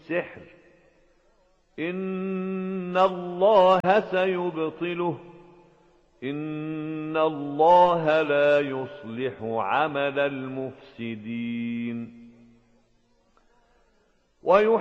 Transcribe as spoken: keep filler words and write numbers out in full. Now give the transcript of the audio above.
السحر إن الله سيبطله إن الله لا يصلح عمل المفسدين.